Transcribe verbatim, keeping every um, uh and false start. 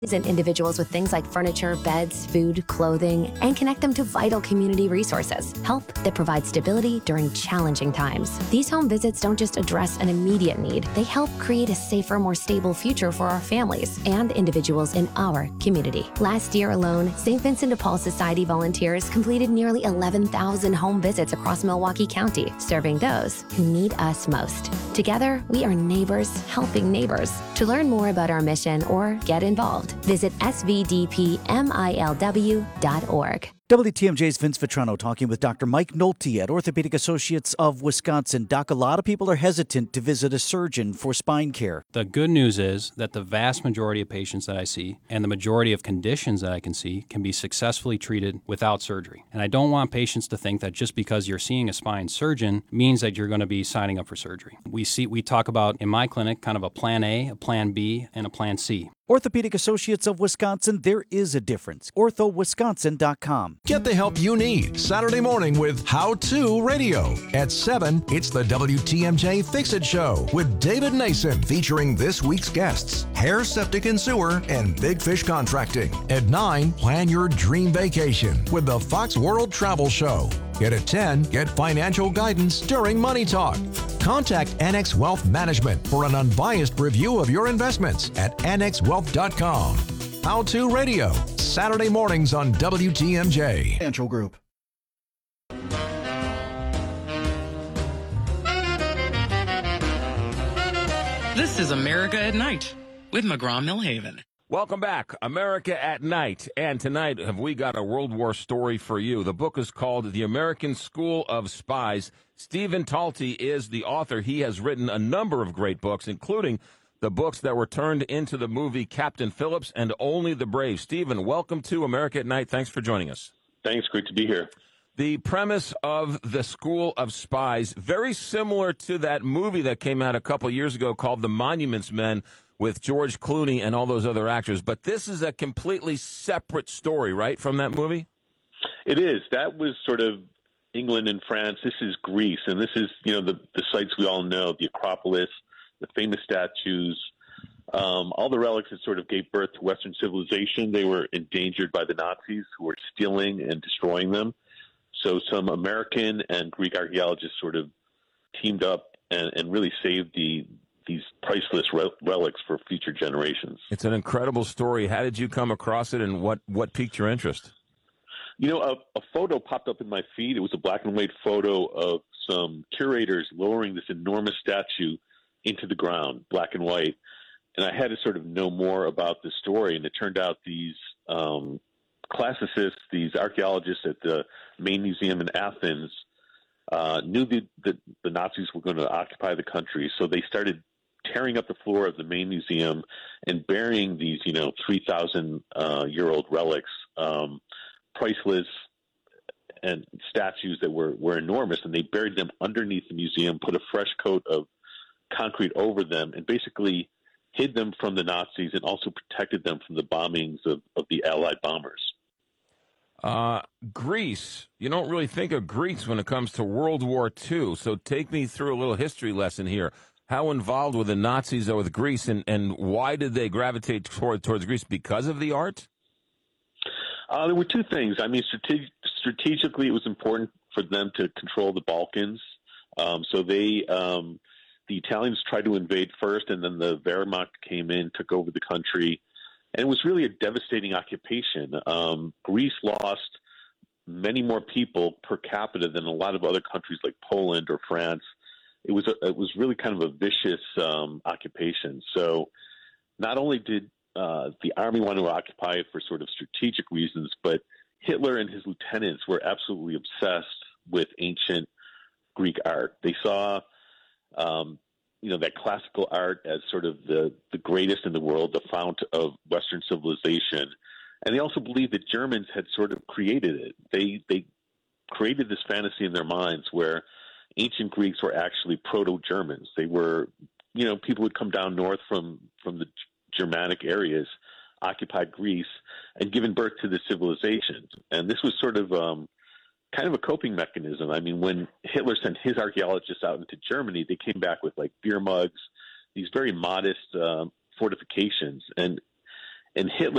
and individuals with things like furniture, beds, food, clothing, and connect them to vital community resources. Help that provides stability during challenging times. These home visits don't just address an immediate need, they help create a safer, more stable future for our families and individuals in our community. Last year alone, Saint Vincent de Paul Society volunteers completed nearly eleven thousand home visits across Milwaukee County, serving those who need us most. Together, we are neighbors helping neighbors. To learn more about our mission or get involved, visit s v d p m i l w dot org. W T M J's Vince Vitrano talking with Doctor Mike Nolte at Orthopedic Associates of Wisconsin. Doc, a lot of people are hesitant to visit a surgeon for spine care. The good news is that the vast majority of patients that I see and the majority of conditions that I can see can be successfully treated without surgery. And I don't want patients to think that just because you're seeing a spine surgeon means that you're going to be signing up for surgery. We see we talk about in my clinic kind of a plan A, a plan B, and a plan C. Orthopedic Associates of Wisconsin, there is a difference. ortho wisconsin dot com. Get the help you need Saturday morning with How To Radio. At seven, it's the W T M J Fix-It Show with David Nason featuring this week's guests, Hair, Septic and Sewer, and Big Fish Contracting. At nine, plan your dream vacation with the Fox World Travel Show. And at ten, get financial guidance during Money Talk. Contact Annex Wealth Management for an unbiased review of your investments at annex wealth dot com. How To Radio, Saturday mornings on W T M J. Financial Group. This is America at Night with McGraw-Millhaven. Welcome back, America at Night. And tonight, have we got a World War story for you. The book is called The American School of Spies. Stephen Talty is the author. He has written a number of great books, including the books that were turned into the movie Captain Phillips and Only the Brave. Stephen, welcome to America at Night. Thanks for joining us. Thanks. Great to be here. The premise of The School of Spies, very similar to that movie that came out a couple years ago called The Monuments Men, with George Clooney and all those other actors. But this is a completely separate story, right, from that movie? It is. That was sort of England and France. This is Greece, and this is, you know, the, the sites we all know, the Acropolis, the famous statues, um, all the relics that sort of gave birth to Western civilization. They were endangered by the Nazis, who were stealing and destroying them. So some American and Greek archaeologists sort of teamed up and, and really saved the these priceless rel- relics for future generations. It's an incredible story. How did you come across it, and what, what piqued your interest? You know, a, a photo popped up in my feed. It was a black and white photo of some curators lowering this enormous statue into the ground, black and white. And I had to sort of know more about the story. And it turned out these um, classicists, these archaeologists at the main museum in Athens, uh, knew that the, the Nazis were going to occupy the country. So they started tearing up the floor of the main museum and burying these, you know, three thousand uh, year old relics, um, priceless and statues that were, were enormous. And they buried them underneath the museum, put a fresh coat of concrete over them, and basically hid them from the Nazis and also protected them from the bombings of, of the Allied bombers. Uh, Greece, you don't really think of Greece when it comes to World War Two. So take me through a little history lesson here. How involved were the Nazis with Greece, and, and why did they gravitate toward, towards Greece? Because of the art? Uh, there were two things. I mean, strate- strategically, it was important for them to control the Balkans. Um, so they, um, the Italians tried to invade first, and then the Wehrmacht came in, took over the country. And it was really a devastating occupation. Um, Greece lost many more people per capita than a lot of other countries like Poland or France. It was a, it was really kind of a vicious um, occupation. So not only did uh, the army want to occupy it for sort of strategic reasons, but Hitler and his lieutenants were absolutely obsessed with ancient Greek art. They saw, um, you know, that classical art as sort of the, the greatest in the world, the fount of Western civilization. And they also believed that Germans had sort of created it. They they created this fantasy in their minds where ancient Greeks were actually proto-Germans. They were, you know, people would come down north from, from the Germanic areas, occupied Greece, and given birth to this civilization. And this was sort of um, kind of a coping mechanism. I mean, when Hitler sent his archaeologists out into Germany, they came back with like beer mugs, these very modest uh, fortifications. And and Hitler